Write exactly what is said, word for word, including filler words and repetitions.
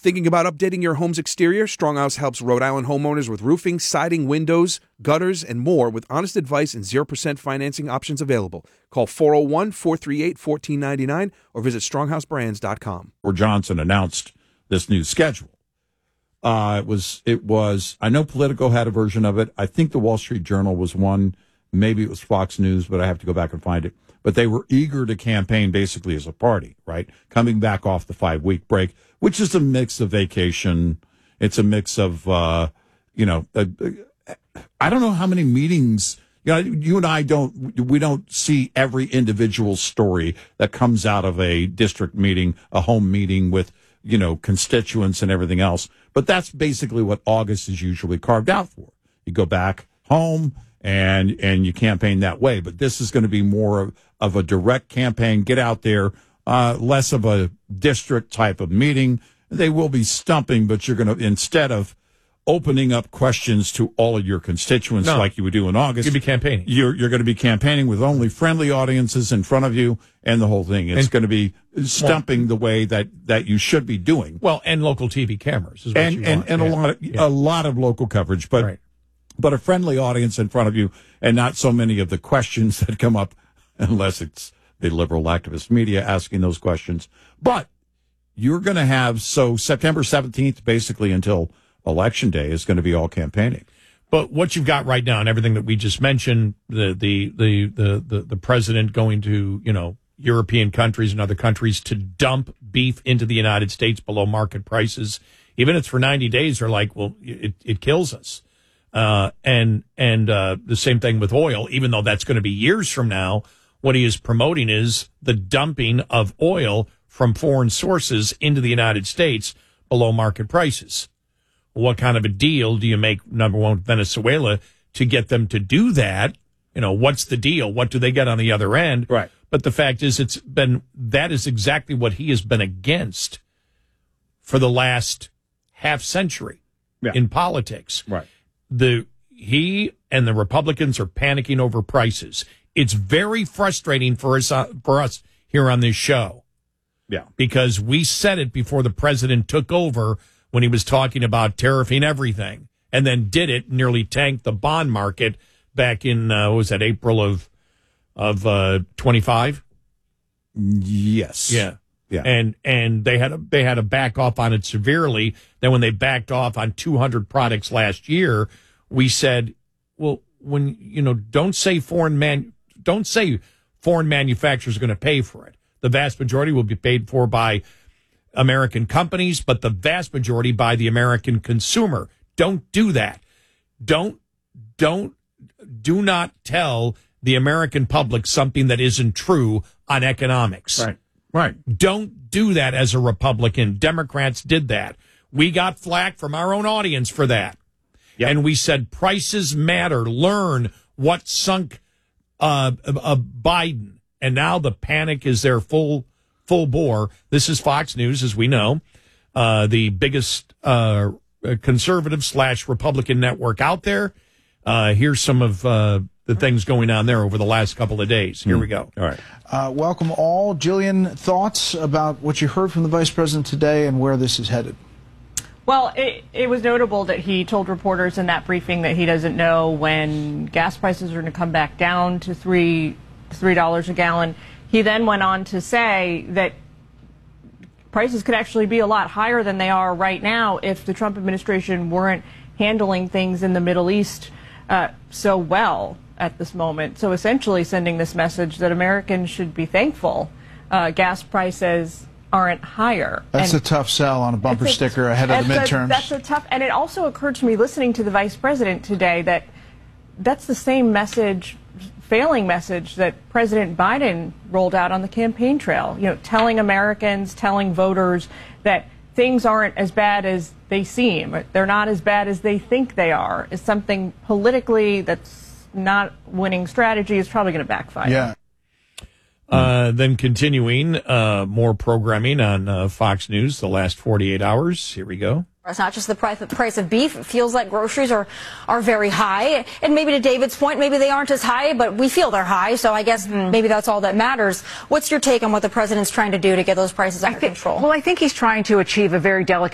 Thinking about updating your home's exterior? Stronghouse helps Rhode Island homeowners with roofing, siding, windows, gutters, and more with honest advice and zero percent financing options available. Call four oh one, four three eight, one four nine nine or visit stronghouse brands dot com. Or Johnson announced this new schedule. Uh, it was, it was, I know Politico had a version of it. I think the Wall Street Journal was one. Maybe it was Fox News, but I have to go back and find it. But they were eager to campaign basically as a party, right? Coming back off the five-week break, which is a mix of vacation. It's a mix of, uh, you know, uh, I don't know how many meetings, you know, you and I don't, we don't see every individual story that comes out of a district meeting, a home meeting with, you know, constituents and everything else. But that's basically what August is usually carved out for. You go back home and, and you campaign that way. But this is going to be more of, of a direct campaign, get out there, uh, less of a district type of meeting. They will be stumping, but you're going to, instead of opening up questions to all of your constituents no. like you would do in August, you'll be campaigning. You're, you're going to be campaigning with only friendly audiences in front of you and the whole thing. It's and, going to be stumping well, the way that, that you should be doing. Well, and local T V cameras is what and, you and, want. And yeah. a lot of, yeah. a lot of local coverage, but, right. but a friendly audience in front of you and not so many of the questions that come up unless it's the liberal activist media asking those questions. But you're going to have, so September seventeenth, basically until Election Day, is going to be all campaigning. But what you've got right now and everything that we just mentioned, the, the, the, the, the, the president going to, you know, European countries and other countries to dump beef into the United States below market prices, even if it's for ninety days, they're like, well, it, it kills us. Uh, and, and, uh, the same thing with oil, even though that's going to be years from now. What he is promoting is the dumping of oil from foreign sources into the United States below market prices. What kind of a deal do you make, number one, with Venezuela to get them to do that? You know, what's the deal? What do they get on the other end? Right. But the fact is, it's been, that is exactly what he has been against for the last half century yeah. in politics. Right. The, he and the Republicans are panicking over prices. It's very frustrating for us, uh, for us here on this show. Yeah. Because we said it before the president took over when he was talking about tariffing everything and then did it, nearly tanked the bond market back in, uh, what was that, April of, of, uh, twenty-five? Yes. Yeah. Yeah. And, and they had, a, they had to back off on it severely. Then when they backed off on two hundred products last year, we said, well, when, you know, don't say foreign man, don't say foreign manufacturers are going to pay for it. The vast majority will be paid for by American companies, but the vast majority by the American consumer. Don't do that. Don't, don't, do not tell the American public something that isn't true on economics. Right. Right. Don't do that as a Republican. Democrats did that. We got flack from our own audience for that. Yep. And we said prices matter. Learn what sunk uh, uh, Biden. And now the panic is there full full bore. This is Fox News, as we know, uh, the biggest uh, conservative slash Republican network out there. Uh, here's some of uh, the things going on there over the last couple of days. Here mm. we go. All right. Uh, welcome all. Jillian, thoughts about what you heard from the vice president today and where this is headed? Well, it, it was notable that he told reporters in that briefing that he doesn't know when gas prices are going to come back down to three three dollars a gallon. He then went on to say that prices could actually be a lot higher than they are right now if the Trump administration weren't handling things in the Middle East uh, so well at this moment. So essentially sending this message that Americans should be thankful uh, gas prices aren't higher. That's and a tough sell on a bumper a, sticker ahead of the midterms. A, that's a tough, and it also occurred to me listening to the vice president today that that's the same message, failing message that President Biden rolled out on the campaign trail. You know, telling Americans, telling voters that things aren't as bad as they seem. They're not as bad as they think they are. Is something politically that's not winning strategy. Is probably going to backfire. Yeah. Uh, then continuing, uh, more programming on uh, Fox News the last forty-eight hours. Here we go. It's not just the price, the price of beef. It feels like groceries are, are very high. And maybe to David's point, maybe they aren't as high, but we feel they're high. So I guess mm-hmm. maybe that's all that matters. What's your take on what the president's trying to do to get those prices under I think, control? Well, I think he's trying to achieve a very delicate